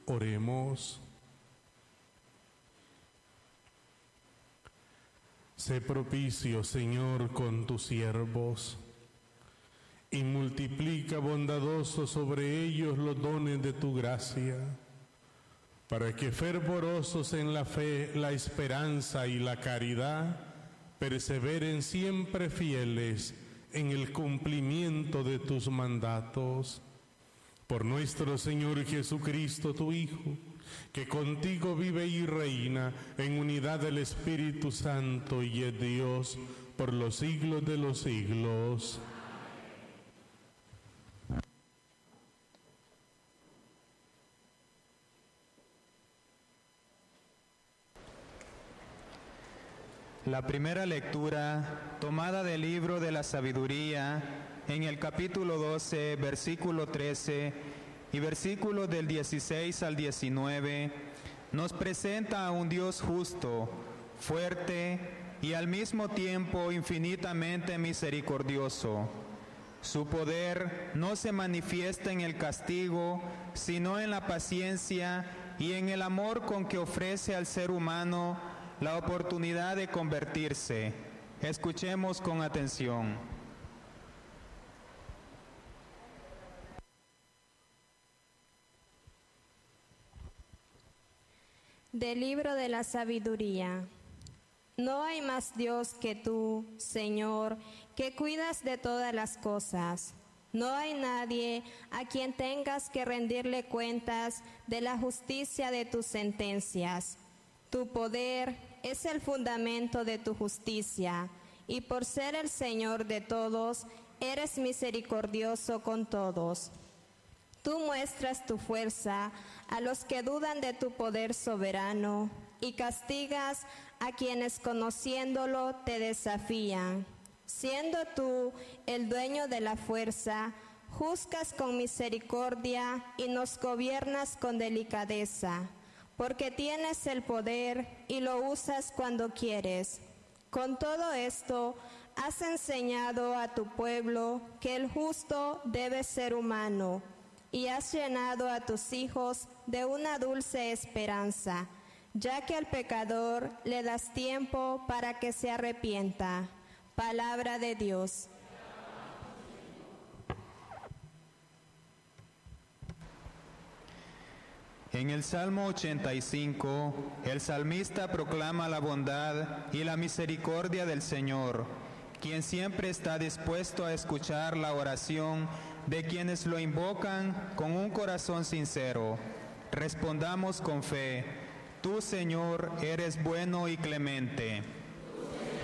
Oremos. Sé propicio, Señor, con tus siervos, y multiplica bondadoso sobre ellos los dones de tu gracia, para que fervorosos en la fe, la esperanza y la caridad, perseveren siempre fieles en el cumplimiento de tus mandatos. Por nuestro Señor Jesucristo, tu Hijo, que contigo vive y reina en unidad del Espíritu Santo y es Dios por los siglos de los siglos. La primera lectura, tomada del libro de la sabiduría, en el capítulo 12, versículo 13 y versículos del 16 al 19, nos presenta a un Dios justo, fuerte y al mismo tiempo infinitamente misericordioso. Su poder no se manifiesta en el castigo, sino en la paciencia y en el amor con que ofrece al ser humano la oportunidad de convertirse. Escuchemos con atención. Del libro de la sabiduría. No hay más Dios que tú, Señor, que cuidas de todas las cosas. No hay nadie a quien tengas que rendirle cuentas de la justicia de tus sentencias. Tu poder es el fundamento de tu justicia, y por ser el Señor de todos, eres misericordioso con todos. Tú muestras tu fuerza a los que dudan de tu poder soberano y castigas a quienes conociéndolo te desafían. Siendo tú el dueño de la fuerza, juzgas con misericordia y nos gobiernas con delicadeza, porque tienes el poder y lo usas cuando quieres. Con todo esto, has enseñado a tu pueblo que el justo debe ser humano, y has llenado a tus hijos de una dulce esperanza, ya que al pecador le das tiempo para que se arrepienta. Palabra de Dios. En el Salmo 85, el salmista proclama la bondad y la misericordia del Señor, quien siempre está dispuesto a escuchar la oración de quienes lo invocan con un corazón sincero. Respondamos con fe: tú, Señor, eres bueno y clemente.